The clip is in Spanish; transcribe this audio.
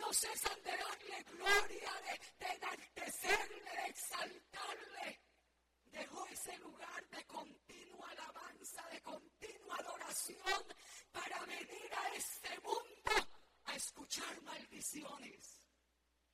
no cesan de darle gloria, de enaltecerle, de exaltarle. Dejó ese lugar de continua alabanza, de continua adoración, para venir a este mundo a escuchar maldiciones.